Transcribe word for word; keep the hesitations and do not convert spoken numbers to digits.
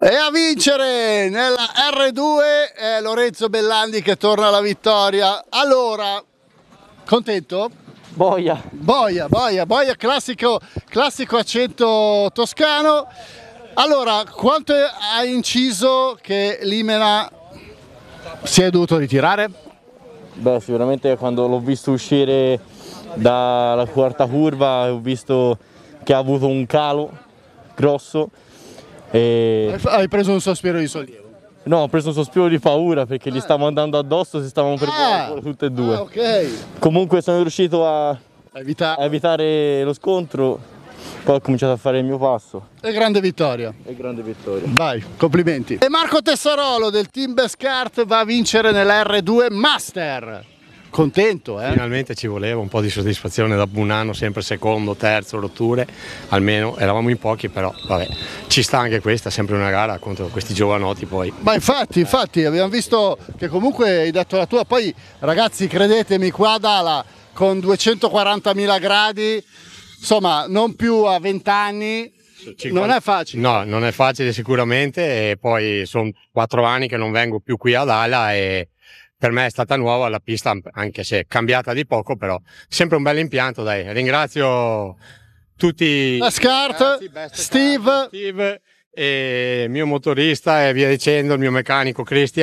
E a vincere nella erre due è Lorenzo Bellandi che torna alla vittoria. Allora, contento? Boia. Boia, boia, boia, classico, classico accento toscano. Allora, quanto hai inciso che Limena si è dovuto ritirare? Beh, sicuramente quando l'ho visto uscire dalla quarta curva ho visto che ha avuto un calo grosso. E... Hai preso un sospiro di sollievo? No, ho preso un sospiro di paura perché gli stavo andando addosso, si stavano per ah, tutte e due. Ah, okay. Comunque sono riuscito a Evita... a evitare lo scontro, poi ho cominciato a fare il mio passo. E grande vittoria. E grande vittoria. Vai, complimenti. E Marco Tessarolo del team Best Kart va a vincere nella erre due Master. Contento, eh? Finalmente ci voleva un po' di soddisfazione dopo un anno, sempre secondo, terzo, rotture, almeno eravamo in pochi, però vabbè, ci sta anche questa, sempre una gara contro questi giovanotti poi. Ma infatti, infatti, abbiamo visto che comunque hai dato la tua, poi ragazzi credetemi qua a Dala con duecentoquarantamila gradi, insomma non più a venti anni, non è facile. No, non è facile sicuramente e poi sono quattro anni che non vengo più qui a Dala e per me è stata nuova la pista, anche se cambiata di poco, però sempre un bel impianto, dai. Ringrazio tutti Best Kart, Steve. Steve e il mio motorista e via dicendo, il mio meccanico Cristian.